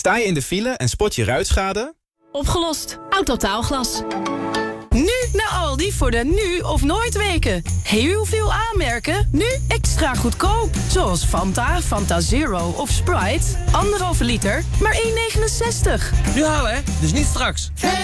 Sta je in de file en spot je ruitschade? Opgelost. Autotaalglas. Nu naar Aldi voor de nu of nooit weken. Heel veel aanmerken, nu extra goedkoop. Zoals Fanta, Fanta Zero of Sprite. 1,5 liter, maar 1,69. Nu halen, hè? Dus niet straks.